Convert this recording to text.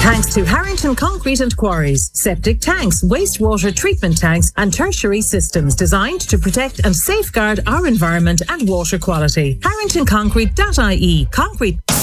Thanks to Harrington Concrete and Quarries, septic tanks, wastewater treatment tanks and tertiary systems designed to protect and safeguard our environment and water quality. HarringtonConcrete.ie. Concrete